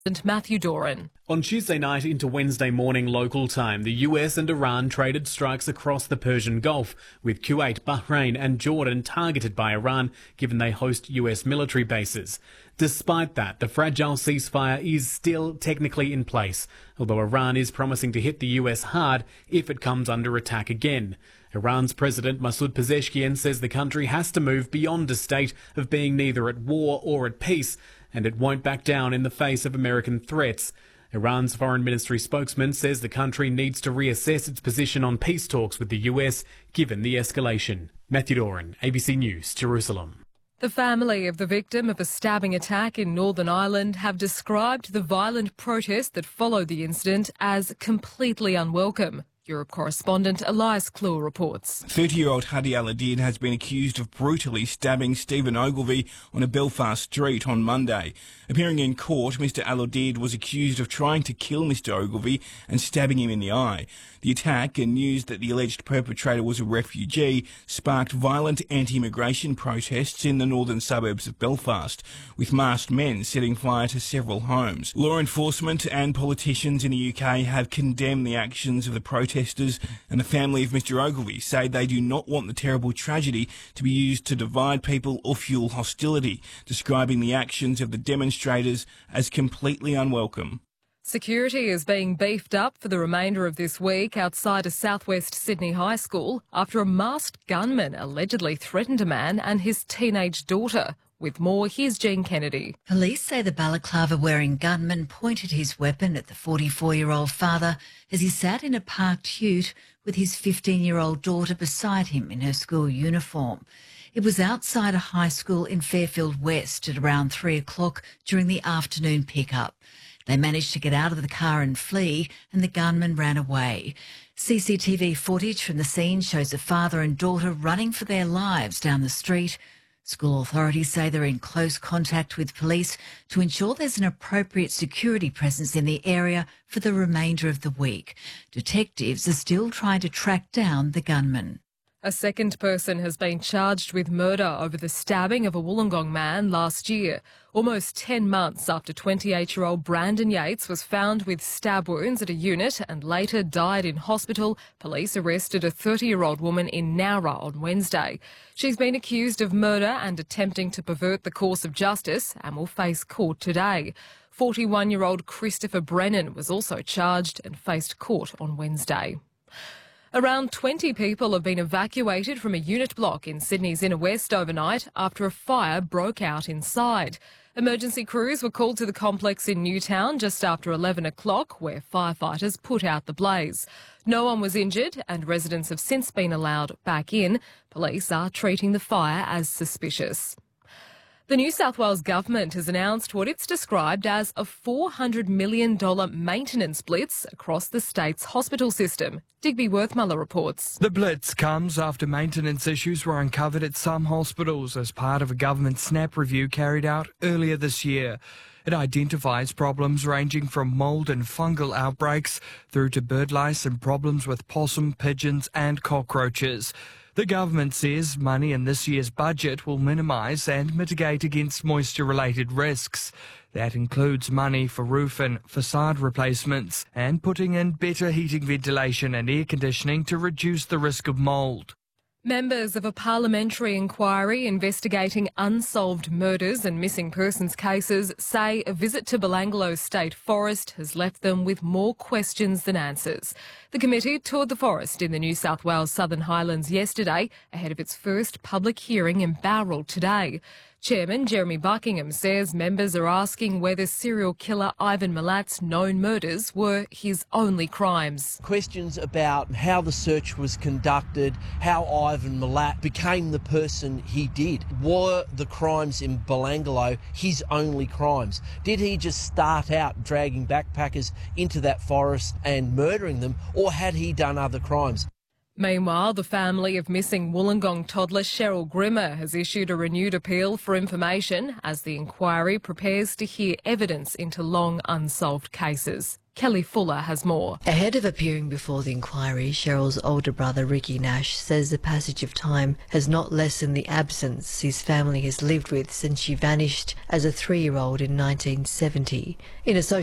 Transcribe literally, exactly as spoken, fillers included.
Matthew Doran. On Tuesday night into Wednesday morning local time, the U S and Iran traded strikes across the Persian Gulf, with Kuwait, Bahrain and Jordan targeted by Iran, given they host U S military bases. Despite that, the fragile ceasefire is still technically in place, although Iran is promising to hit the U S hard if it comes under attack again. Iran's President Masoud Pezeshkian says the country has to move beyond a state of being neither at war or at peace, and it won't back down in the face of American threats. Iran's foreign ministry spokesman says the country needs to reassess its position on peace talks with the U S, given the escalation. Matthew Doran, A B C News, Jerusalem. The family of the victim of a stabbing attack in Northern Ireland have described the violent protest that followed the incident as completely unwelcome. Europe correspondent Elias Kluwer reports. thirty-year-old Hadi Al-Adid has been accused of brutally stabbing Stephen Ogilvie on a Belfast street on Monday. Appearing in court, Mister Al-Adid was accused of trying to kill Mister Ogilvie and stabbing him in the eye. The attack and news that the alleged perpetrator was a refugee sparked violent anti-immigration protests in the northern suburbs of Belfast, with masked men setting fire to several homes. Law enforcement and politicians in the U K have condemned the actions of the protesters, and the family of Mister Ogilvie say they do not want the terrible tragedy to be used to divide people or fuel hostility, describing the actions of the demonstrators as completely unwelcome. Security is being beefed up for the remainder of this week outside a southwest Sydney high school after a masked gunman allegedly threatened a man and his teenage daughter. With more, here's Jean Kennedy. Police say the balaclava-wearing gunman pointed his weapon at the forty-four-year-old father as he sat in a parked ute with his fifteen-year-old daughter beside him in her school uniform. It was outside a high school in Fairfield West at around three o'clock during the afternoon pickup. They managed to get out of the car and flee, and the gunman ran away. C C T V footage from the scene shows a father and daughter running for their lives down the street. School authorities say they're in close contact with police to ensure there's an appropriate security presence in the area for the remainder of the week. Detectives are still trying to track down the gunman. A second person has been charged with murder over the stabbing of a Wollongong man last year, almost ten months after twenty-eight-year-old Brandon Yates was found with stab wounds at a unit and later died in hospital. Police arrested a thirty-year-old woman in Nowra on Wednesday. She's been accused of murder and attempting to pervert the course of justice and will face court today. forty-one-year-old Christopher Brennan was also charged and faced court on Wednesday. Around twenty people have been evacuated from a unit block in Sydney's inner west overnight after a fire broke out inside. Emergency crews were called to the complex in Newtown just after eleven o'clock, where firefighters put out the blaze. No one was injured and residents have since been allowed back in. Police are treating the fire as suspicious. The New South Wales government has announced what it's described as a four hundred million dollars maintenance blitz across the state's hospital system. Digby Worthmuller reports. The blitz comes after maintenance issues were uncovered at some hospitals as part of a government SNAP review carried out earlier this year. It identifies problems ranging from mould and fungal outbreaks through to bird lice and problems with possum, pigeons and cockroaches. The government says money in this year's budget will minimise and mitigate against moisture-related risks. That includes money for roof and facade replacements and putting in better heating, ventilation and air conditioning to reduce the risk of mould. Members of a parliamentary inquiry investigating unsolved murders and missing persons cases say a visit to Belanglo State Forest has left them with more questions than answers. The committee toured the forest in the New South Wales Southern Highlands yesterday ahead of its first public hearing in Bowral today. Chairman Jeremy Buckingham says members are asking whether serial killer Ivan Milat's known murders were his only crimes. Questions about how the search was conducted, how Ivan Milat became the person he did. Were the crimes in Belanglo his only crimes? Did he just start out dragging backpackers into that forest and murdering them, or had he done other crimes? Meanwhile, the family of missing Wollongong toddler Cheryl Grimmer has issued a renewed appeal for information as the inquiry prepares to hear evidence into long unsolved cases. Kelly Fuller has more. Ahead of appearing before the inquiry, Cheryl's older brother Ricky Nash says the passage of time has not lessened the absence his family has lived with since she vanished as a three-year-old in nineteen seventy. In a social